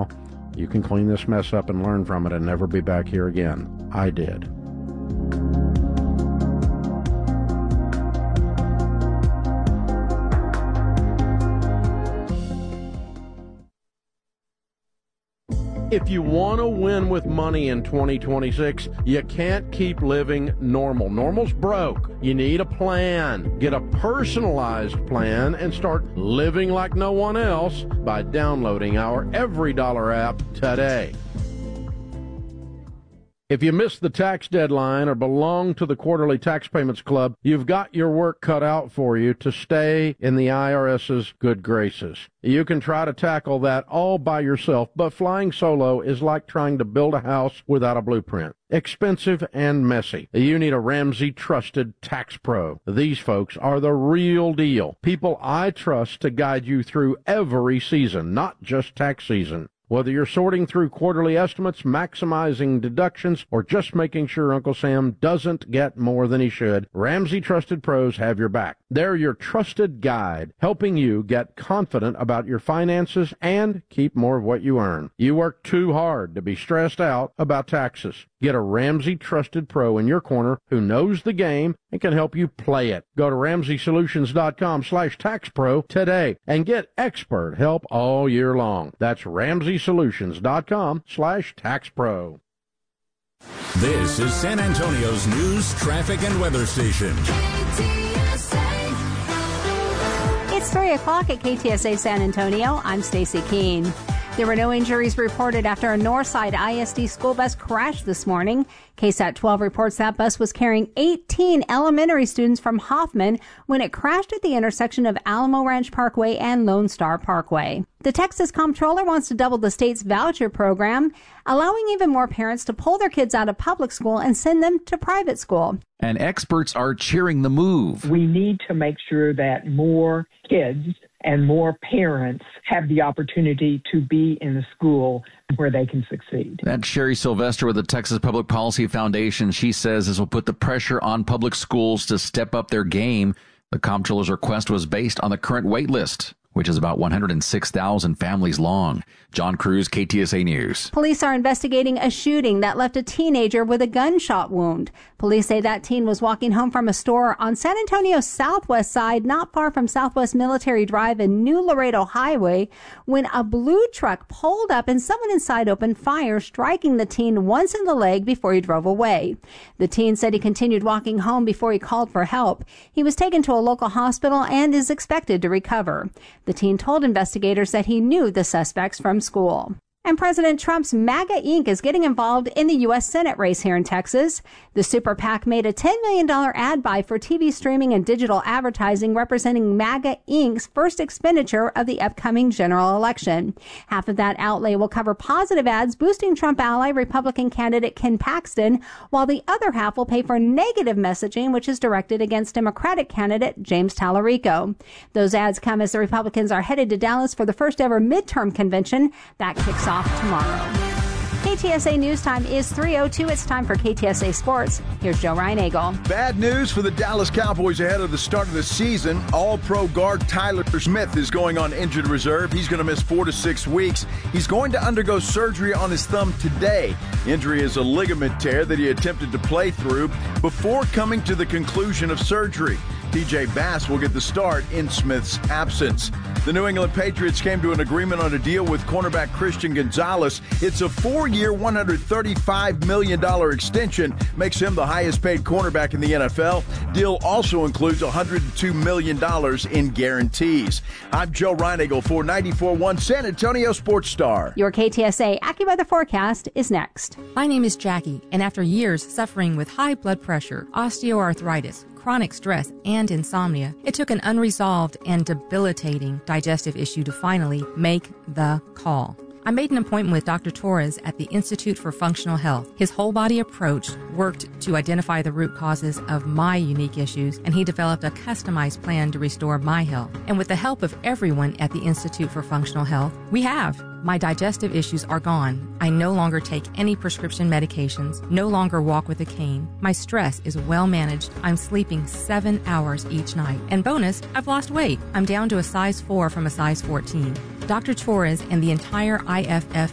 You can clean this mess up and learn from it and never be back here again. I did. If you want to win with money in 2026, you can't keep living normal. Normal's broke. You need a plan. Get a personalized plan and start living like no one else by downloading our Every Dollar app today. If you missed the tax deadline or belong to the Quarterly Tax Payments Club, you've got your work cut out for you to stay in the IRS's good graces. You can try to tackle that all by yourself, but flying solo is like trying to build a house without a blueprint. Expensive and messy. You need a Ramsey Trusted Tax Pro. These folks are the real deal. People I trust to guide you through every season, not just tax season. Whether you're sorting through quarterly estimates, maximizing deductions, or just making sure Uncle Sam doesn't get more than he should, Ramsey Trusted Pros have your back. They're your trusted guide, helping you get confident about your finances and keep more of what you earn. You work too hard to be stressed out about taxes. Get a Ramsey Trusted Pro in your corner who knows the game and can help you play it. Go to RamseySolutions.com/TaxPro today and get expert help all year long. That's RamseySolutions.com/TaxPro. This is San Antonio's news, traffic, and weather station. It's 3 o'clock at KTSA San Antonio. I'm Stacy Keene. There were no injuries reported after a Northside ISD school bus crashed this morning. KSAT 12 reports that bus was carrying 18 elementary students from Hoffman when it crashed at the intersection of Alamo Ranch Parkway and Lone Star Parkway. The Texas Comptroller wants to double the state's voucher program, allowing even more parents to pull their kids out of public school and send them to private school. And experts are cheering the move. We need to make sure that more kids and more parents have the opportunity to be in the school where they can succeed. That's Sherry Sylvester with the Texas Public Policy Foundation. She says this will put the pressure on public schools to step up their game. The comptroller's request was based on the current wait list, which is about 106,000 families long. John Cruz, KTSA News. Police are investigating a shooting that left a teenager with a gunshot wound. Police say that teen was walking home from a store on San Antonio's southwest side, not far from Southwest Military Drive and New Laredo Highway, when a blue truck pulled up and someone inside opened fire, striking the teen once in the leg before he drove away. The teen said he continued walking home before he called for help. He was taken to a local hospital and is expected to recover. The teen told investigators that he knew the suspects from school. And President Trump's MAGA Inc. is getting involved in the U.S. Senate race here in Texas. The Super PAC made a $10 million ad buy for TV streaming and digital advertising, representing MAGA Inc.'s first expenditure of the upcoming general election. Half of that outlay will cover positive ads boosting Trump ally Republican candidate Ken Paxton, while the other half will pay for negative messaging, which is directed against Democratic candidate James Tallarico. Those ads come as the Republicans are headed to Dallas for the first ever midterm convention that kicks off tomorrow. KTSA News Time is 3:02. It's time for KTSA Sports. Here's Joe Reinagel. Bad news for the Dallas Cowboys ahead of the start of the season. All-Pro guard Tyler Smith is going on injured reserve. He's going to miss 4 to 6 weeks. He's going to undergo surgery on his thumb today. The injury is a ligament tear that he attempted to play through before coming to the conclusion of surgery. TJ Bass will get the start in Smith's absence. The New England Patriots came to an agreement on a deal with cornerback Christian Gonzalez. It's a 4-year, $135 million extension, makes him the highest-paid cornerback in the NFL. Deal also includes $102 million in guarantees. I'm Joe Reinagel for 94.1 San Antonio Sports Star. Your KTSA AccuWeather forecast is next. My name is Jackie, and after years suffering with high blood pressure, osteoarthritis, chronic stress, and insomnia, it took an unresolved and debilitating digestive issue to finally make the call. I made an appointment with Dr. Torres at the Institute for Functional Health. His whole body approach worked to identify the root causes of my unique issues, and he developed a customized plan to restore my health. And with the help of everyone at the Institute for Functional Health, we have. My digestive issues are gone. I no longer take any prescription medications, no longer walk with a cane. My stress is well managed. I'm sleeping 7 hours each night. And bonus, I've lost weight. I'm down to a size 4 from a size 14. Dr. Torres and the entire IFF